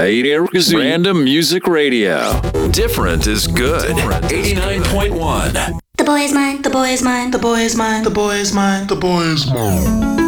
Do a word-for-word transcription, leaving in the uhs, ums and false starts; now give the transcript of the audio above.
Hideout Random Music Radio. Different is good. eighty-nine point one. The boy is mine, the boy is mine, the boy is mine, the boy is mine, the boy is mine.